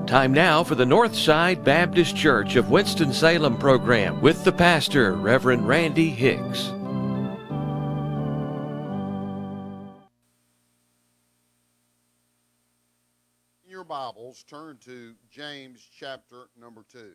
Time now for the Northside Baptist Church of Winston-Salem program with the pastor, Reverend Randy Hicks. In your Bibles, turn to James chapter number 2.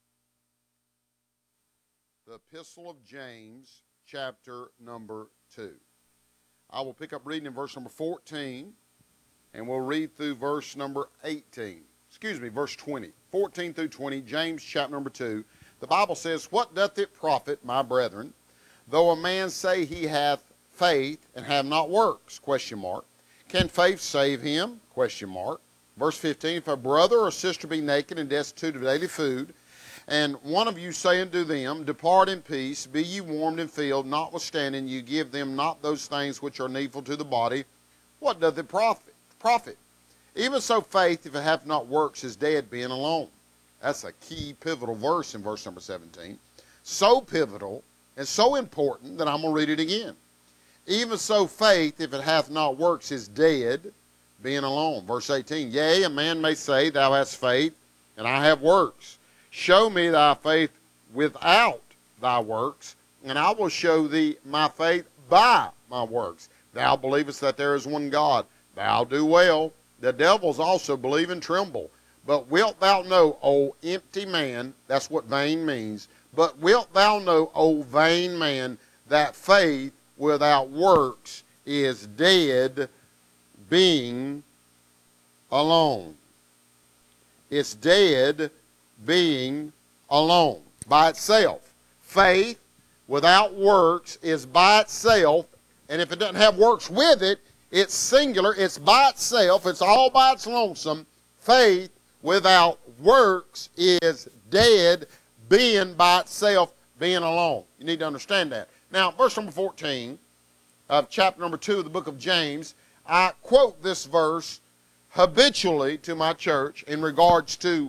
The Epistle of James chapter number 2. I will pick up reading in verse number 14, and we'll read through verse number 18. Verse 20. 14 through 20, James chapter number 2. The Bible says, "What doth it profit, my brethren, though a man say he hath faith and have not works?" ? Can faith save him? ? Verse 15, "If a brother or sister be naked and destitute of daily food, and one of you say unto them, Depart in peace, be ye warmed and filled, notwithstanding you give them not those things which are needful to the body, what doth it profit? Even so faith, if it hath not works, is dead, being alone." That's a key pivotal verse in verse number 17. So pivotal and so important that I'm going to read it again. "Even so faith, if it hath not works, is dead, being alone." Verse 18, "Yea, a man may say, Thou hast faith, and I have works. Show me thy faith without thy works, and I will show thee my faith by my works. Thou believest that there is one God. Thou do well. The devils also believe and tremble. But wilt thou know, O empty man," that's what vain means, "but wilt thou know, O vain man, that faith without works is dead, being alone." It's dead, being alone, by itself. Faith without works is by itself, and if it doesn't have works with it, it's singular, it's by itself, it's all by its lonesome. Faith without works is dead, being by itself, being alone. You need to understand that. Now, verse number 14 of chapter number 2 of the book of James, I quote this verse habitually to my church in regards to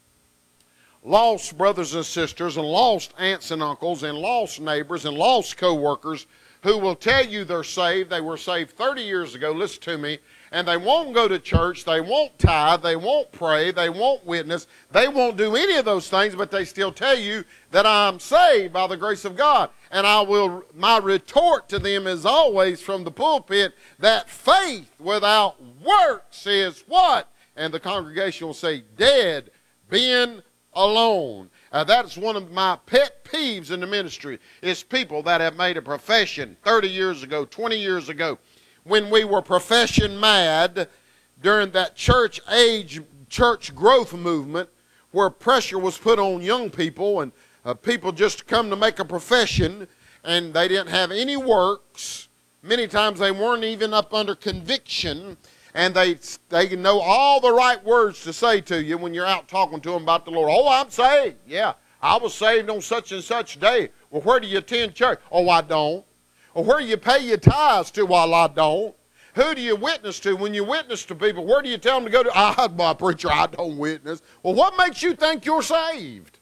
lost brothers and sisters and lost aunts and uncles and lost neighbors and lost co-workers who will tell you they're saved. They were saved 30 years ago, listen to me, and they won't go to church, they won't tithe, they won't pray, they won't witness, they won't do any of those things, but they still tell you that I'm saved by the grace of God. And my retort to them is always from the pulpit that faith without works is what? And the congregation will say, dead, being alone. That's one of my pet peeves in the ministry, is people that have made a profession 30 years ago, 20 years ago, when we were profession mad during that church age, church growth movement, where pressure was put on young people and people just come to make a profession and they didn't have any works. Many times they weren't even up under conviction, and they know all the right words to say to you when you're out talking to them about the Lord. "Oh, I'm saved. Yeah, I was saved on such and such day." "Well, where do you attend church?" "Oh, I don't." "Or where do you pay your tithes to?" "Well, I don't." "Who do you witness to?" When you witness to people, where do you tell them to go to? "My preacher, I don't witness." "Well, what makes you think you're saved?"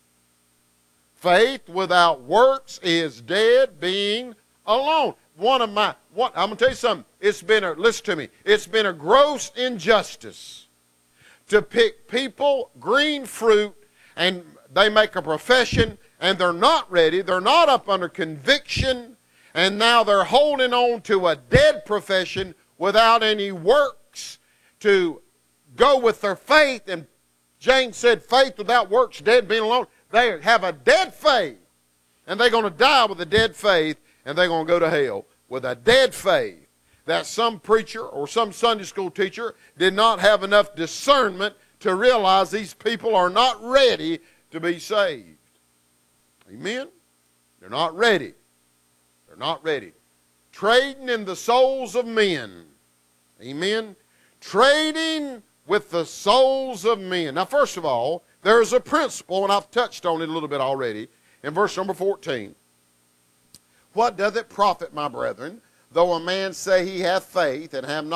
Faith without works is dead, being alone. I'm going to tell you something. Listen to me. It's been a gross injustice to pick people, green fruit, and they make a profession, and they're not ready. They're not up under conviction, and now they're holding on to a dead profession without any works to go with their faith. And James said faith without works, dead, being alone. They have a dead faith, and they're going to die with a dead faith, and they're going to go to hell with a dead faith that some preacher or some Sunday school teacher did not have enough discernment to realize these people are not ready to be saved. Amen? They're not ready. They're not ready. Trading in the souls of men. Amen? Trading with the souls of men. Now, first of all, there's a principle, and I've touched on it a little bit already, in verse number 14. "What doth it profit, my brethren, though a man say he hath faith and have not